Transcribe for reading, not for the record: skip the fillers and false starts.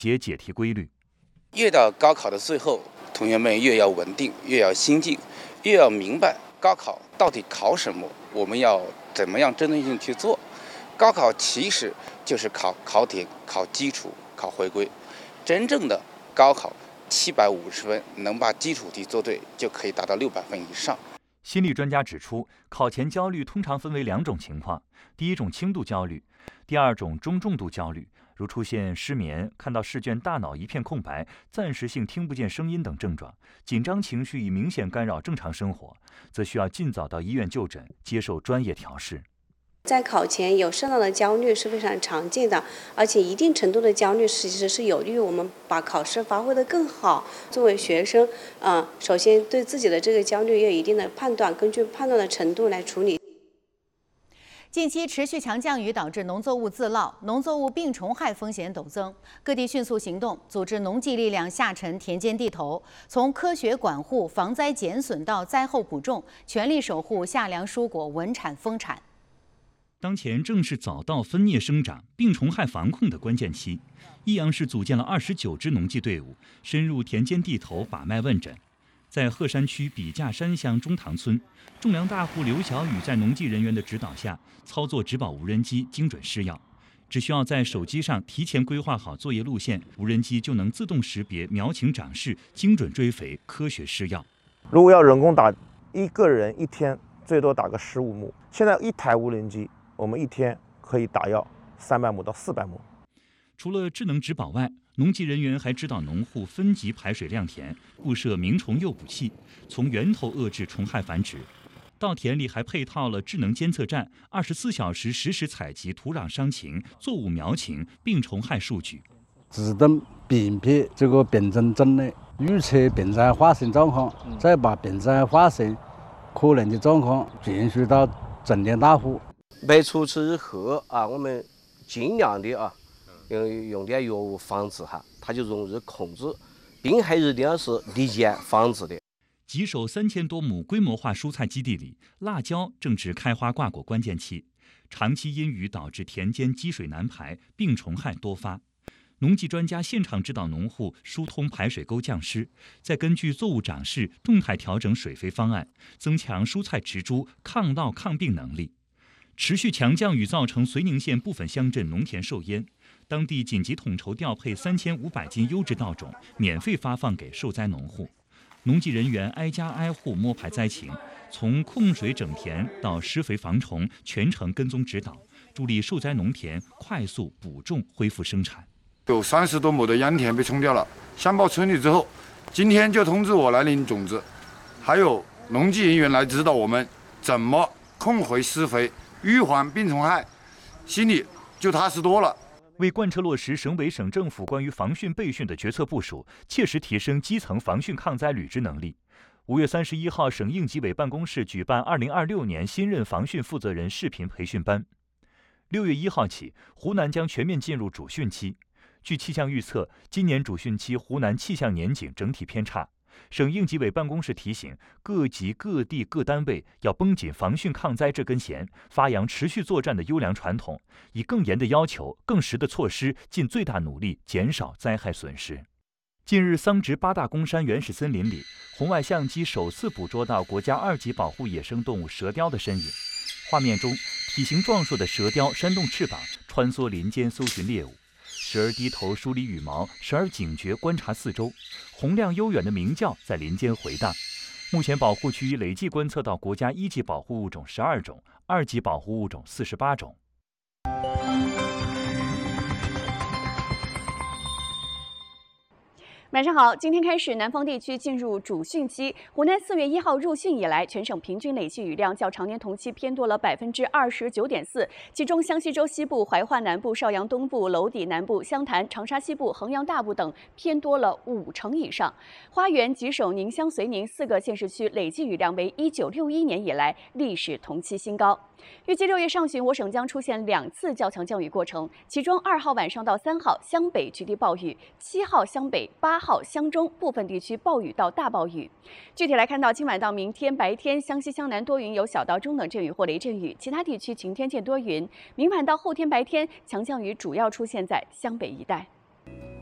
解题规律。 越到高考的最后，同学们越要稳定，越要心静，越要明白高考到底考什么，我们要怎么样针对性去做。高考其实就是考点、考基础、考回归。真正的高考750分，能把基础题做对，就可以达到600分以上。 心理专家指出，考前焦虑通常分为2种情况：第一种轻度焦虑，第二种中重度焦虑，如出现失眠、看到试卷大脑一片空白、暂时性听不见声音等症状，紧张情绪已明显干扰正常生活，则需要尽早到医院就诊，接受专业调试。 在考前有适当的焦虑是非常常见的，而且一定程度的焦虑其实是有利于我们把考试发挥得更好。作为学生，首先对自己的这个焦虑要有一定的判断，根据判断的程度来处理。 近期持续强降雨导致农作物自涝、农作物病虫害风险陡增，各地迅速行动，组织农技力量下沉田间地头，从科学管护、防灾减损到灾后补种，全力守护夏粮蔬果稳产丰产。 当前正是早稻分蘖生长、病虫害防控的关键期，益阳市组建了29支农技队伍，深入田间地头把脉问诊。在鹤山区笔架山乡中塘村，种粮大户刘小雨在农技人员的指导下，操作植保无人机精准施药。只需要在手机上提前规划好作业路线，无人机就能自动识别苗情长势，精准追肥，科学施药。 如果要人工打，一个人一天最多打个15亩。现在一台无人机，我们一天可以打药300亩到400亩。 除了智能植保外，农技人员还指导农户分级排水晾田，布设鸣虫诱捕器，从源头遏制虫害繁殖。稻田里还配套了智能监测站，24小时实时采集土壤伤情、作物苗情、病虫害数据， 自动辨别这个病虫种类，预测病灾发生状况，再把病灾发生可能的状况传输到种田大户。 没出之后我们尽量的用点药物防治它，它就容易控制。病害一定要是立即防治的。 吉首3000多亩规模化蔬菜基地里，辣椒正值开花挂果关键期。长期阴雨导致田间积水难排，病虫害多发。农技专家现场指导农户疏通排水沟降湿，再根据作物长势动态调整水肥方案，增强蔬菜植株抗涝抗病能力。持续强降雨造成绥宁县部分乡镇农田受淹，当地紧急统筹调配3500斤优质稻种，免费发放给受灾农户。农技人员挨家挨户摸排灾情，从控水整田到施肥防虫，全程跟踪指导，助力受灾农田快速补种恢复生产。 有30多亩的秧田被冲掉了，乡报村里之后，今天就通知我来领种子，还有农技人员来指导我们怎么控回施肥，预防病虫害，心里就踏实多了。 为贯彻落实省委省政府关于防汛备汛的决策部署，切实提升基层防汛抗灾履职能力，5月31号，省应急委办公室举办2026年新任防汛负责人视频培训班。6月1号起，湖南将全面进入主汛期。据气象预测，今年主汛期湖南气象年景整体偏差。省应急委办公室提醒各级各地各单位要绷紧防汛抗灾这根弦，发扬持续作战的优良传统，以更严的要求、更实的措施，尽最大努力减少灾害损失。近日，桑植8大公山原始森林里，红外相机首次捕捉到国家2级保护野生动物蛇雕的身影。画面中，体型壮硕的蛇雕扇动翅膀，穿梭林间搜寻猎物。时而低头梳理羽毛，时而警觉观察四周，洪亮悠远的鸣叫在林间回荡。目前保护区已累计观测到国家1级保护物种12种，2级保护物种48种。 晚上好，今天开始，南方地区进入主汛期。湖南4月1号入汛以来，全省平均累计雨量较常年同期偏多了29.4%，其中湘西州西部、怀化南部、邵阳东部、娄底南部、湘潭、长沙西部、衡阳大部等偏多了50%以上。花园、吉首、宁乡、绥宁4个县市区累计雨量为1961年以来历史同期新高。预计6月上旬，我省将出现2次较强降雨过程，其中2号晚上到3号湘北局地暴雨，7号湘北、8号湘中部分地区暴雨到大暴雨。具体来看到今晚到明天白天，湘西、湘南多云，有小到中等阵雨或雷阵雨，其他地区晴天见多云。明晚到后天白天，强降雨主要出现在湘北一带。